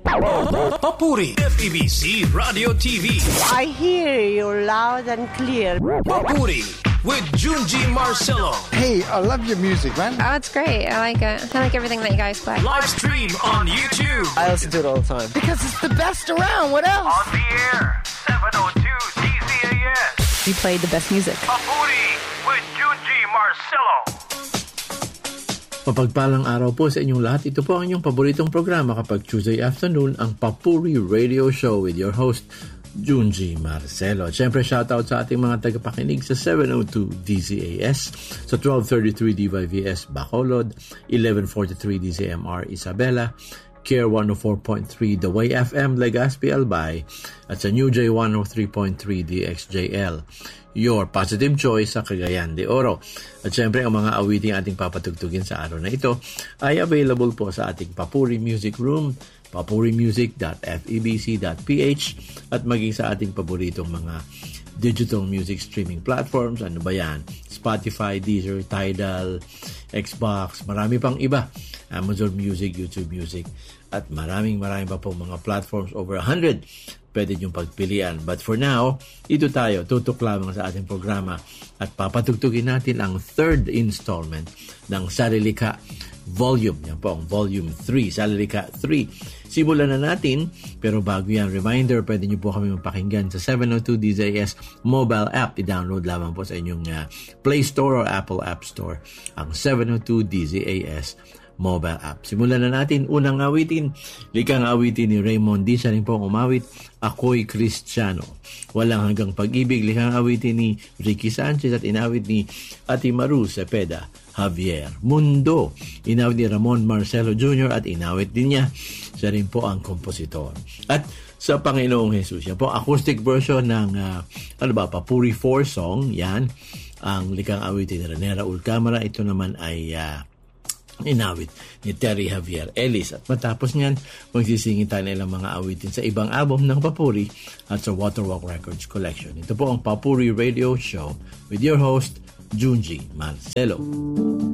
Papuri FEBC Radio TV. I hear you loud and clear. Papuri with Junji Marcelo. Hey, I love your music, man. Oh, it's great. I like it. I like everything that you guys play. Live stream on YouTube. I listen to it all the time. Because it's the best around. What else? On the air, 702 DZAS. You played the best music. Papuri with Junji Marcelo. Mapagpalang araw po sa inyong lahat. Ito po ang inyong paboritong programa kapag Tuesday afternoon, ang Papuri Radio Show with your host, Junji Marcelo. Siyempre, shoutout sa ating mga tagapakinig sa 702 DZAS, sa 1233 DYVS Bacolod, 1143 DZMR Isabela, Care 104.3 The Way FM Legazpi Albay, at sa New J 103.3 DXJL. Your positive choice sa Cagayan de Oro. At syempre, ang mga awiting ating papatugtugin sa araw na ito ay available po sa ating Papuri Music Room, papurimusic.febc.ph, at maging sa ating paboritong mga digital music streaming platforms. Ano ba yan? Spotify, Deezer, Tidal, Xbox, marami pang iba. Amazon Music, YouTube Music, at maraming pa po mga platforms, over 100 pwede niyong pagpilian. But for now, ito tayo, tutok lamang sa ating programa at papatugtugin natin ang third installment ng Salilika Volume. Yan po ang Volume 3, Salilika 3. Simulan na natin, pero bago yan, reminder, pwede niyo po kami mapakinggan sa 702 DZAS mobile app. I-download lamang po sa inyong Play Store or Apple App Store ang 702 DZAS mobile app. Simulan na natin. Unang awitin, likang awitin ni Raymond D. Siya rin po umawit, Ako'y Kristiyano. Walang Hanggang Pag-ibig, likang awitin ni Ricky Sanchez, at inawit ni Ate Maru Cepeda Javier. Mundo, inawit ni Ramon Marcelo Jr. at inawit din niya. Siya rin po ang kompositor. At sa Panginoong Jesus, yan po acoustic version ng Papuri 4 song. Yan ang likang awitin ni Rene Raul Camara. Ito naman ay inawit ni Terry Javier Ellis. At matapos niyan, magsisingin tayo nilang mga awitin sa ibang album ng Papuri at sa Waterwalk Records Collection. Ito po ang Papuri Radio Show with your host, Junji Marcelo.